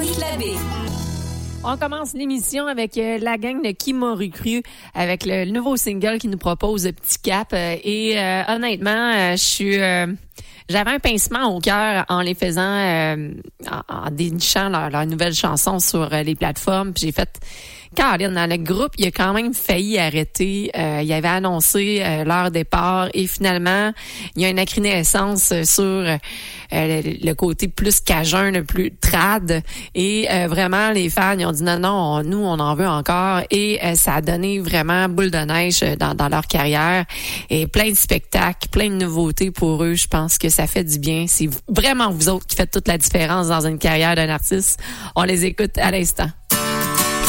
Anaïs Labbé. On commence l'émission avec la gang de Qui m'aurait cru avec le nouveau single qui nous propose Petit Cap. Honnêtement, j'avais un pincement au cœur en les faisant, en dénichant leur nouvelle chanson sur les plateformes. Puis j'ai fait, Caroline, dans le groupe, il a quand même failli arrêter. Il avait annoncé leur départ et finalement, il y a une accrénescence sur le côté plus cajun, le plus trad. Et vraiment, les fans, ils ont dit non, nous, on en veut encore. Et ça a donné vraiment boule de neige dans leur carrière. Et plein de spectacles, plein de nouveautés pour eux. Je pense que ça fait du bien. C'est vraiment vous autres qui faites toute la différence dans une carrière d'un artiste. On les écoute à l'instant.